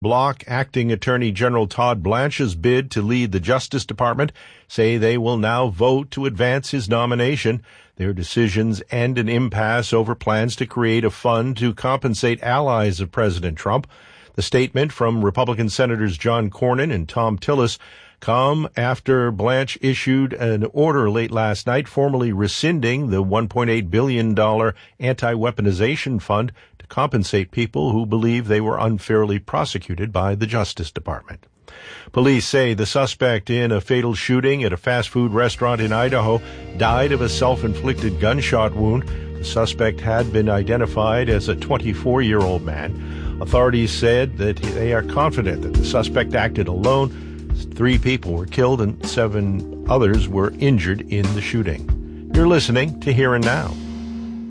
block Acting Attorney General Todd Blanche's bid to lead the Justice Department, say they will now vote to advance his nomination. Their decisions end an impasse over plans to create a fund to compensate allies of President Trump. The statement from Republican Senators John Cornyn and Thom Tillis come after Blanche issued an order late last night formally rescinding the $1.8 billion anti-weaponization fund to compensate people who believe they were unfairly prosecuted by the Justice Department. Police say the suspect in a fatal shooting at a fast food restaurant in Idaho died of a self-inflicted gunshot wound. The suspect had been identified as a 24-year-old man. Authorities said that they are confident that the suspect acted alone. 3 people were killed and 7 others were injured in the shooting. You're listening to Here and Now.